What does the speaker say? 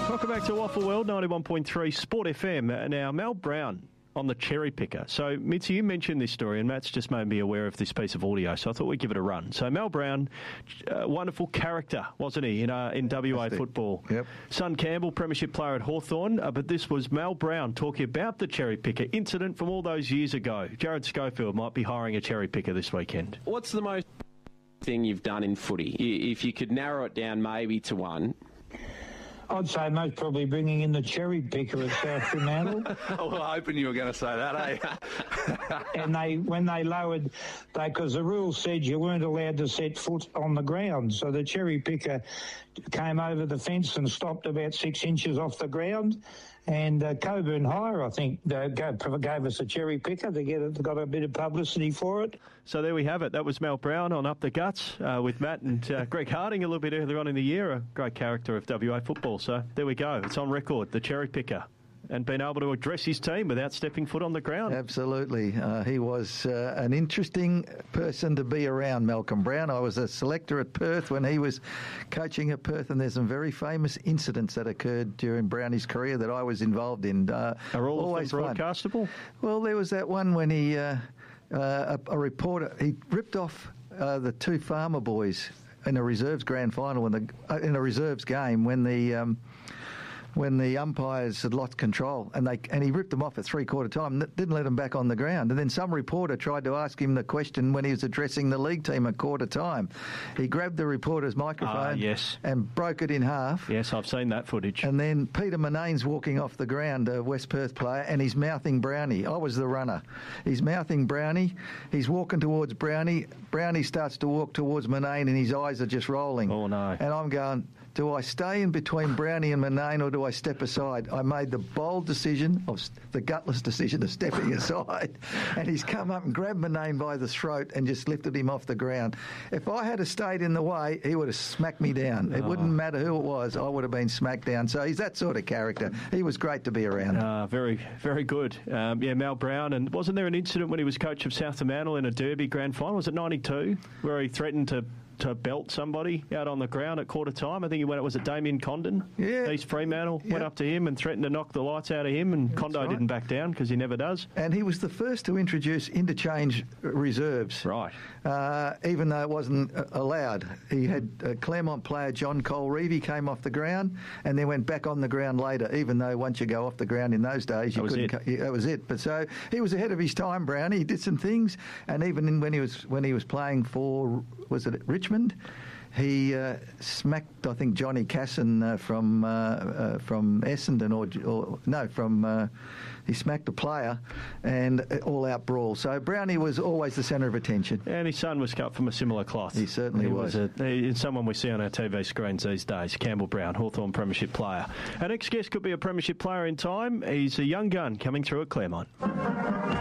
Welcome back to Waffle World, 91.3 Sport FM. Now, Mel Brown on the cherry picker. So, Mitzi, you mentioned this story, and Matt's just made me aware of this piece of audio, so I thought we'd give it a run. So, Mel Brown, wonderful character, wasn't he, in WA football? Yep. Son Campbell, premiership player at Hawthorn, but this was Mel Brown talking about the cherry picker incident from all those years ago. Jared Schofield might be hiring a cherry picker this weekend. What's the most thing you've done in footy? If you could narrow it down maybe to one. I'd say most probably bringing in the cherry picker at South Fremantle. Well, hoping you were going to say that, eh? And when they lowered, because the rule said you weren't allowed to set foot on the ground, so the cherry picker came over the fence and stopped about 6 inches off the ground. And Coburn Hire, I think, gave us a cherry picker to get it, got a bit of publicity for it. So there we have it. That was Mel Brown on Up the Guts with Matt and Greg Harding a little bit earlier on in the year, a great character of WA football. So there we go. It's on record, the cherry picker, and being able to address his team without stepping foot on the ground. Absolutely. He was an interesting person to be around, Malcolm Brown. I was a selector at Perth when he was coaching at Perth, and there's some very famous incidents that occurred during Brownie's career that I was involved in. Are all always of them broadcastable? Well, there was that one when he, a reporter, he ripped off the two Farmer boys in a reserves grand final, in a reserves game when the umpires had lost control, and he ripped them off at three-quarter time, didn't let them back on the ground. And then some reporter tried to ask him the question when he was addressing the league team at quarter time. He grabbed the reporter's microphone and broke it in half. Yes, I've seen that footage. And then Peter Munane's walking off the ground, a West Perth player, and he's mouthing Brownie. I was the runner. He's mouthing Brownie. He's walking towards Brownie. Brownie starts to walk towards Munane, and his eyes are just rolling. Oh, no. And I'm going, do I stay in between Brownie and Munane, or do I step aside? I made the bold decision, the gutless decision of stepping aside, and he's come up and grabbed Munane by the throat and just lifted him off the ground. If I had stayed in the way, he would have smacked me down. It wouldn't matter who it was, I would have been smacked down. So he's that sort of character. He was great to be around. Very, very good. Mel Brown. And wasn't there an incident when he was coach of South Fremantle in a Derby grand final? Was it 92, where he threatened to belt somebody out on the ground at quarter time? I think it was Damien Condon. Yeah. East Fremantle went up to him and threatened to knock the lights out of him, and Condo didn't back down because he never does. And he was the first to introduce interchange reserves. Right. Even though it wasn't allowed. He had Claremont player John Cole-Reevy came off the ground and then went back on the ground later, even though once you go off the ground in those days, you couldn't. That was it. But so he was ahead of his time, Brown. He did some things, and even when he was playing for, was it Richmond? He smacked, I think, Johnny Casson from Essendon, he smacked a player, and all-out brawl. So Brownie was always the centre of attention. And his son was cut from a similar cloth. He certainly was. Someone we see on our TV screens these days, Campbell Brown, Hawthorn premiership player. Our next guest could be a premiership player in time. He's a young gun coming through at Claremont.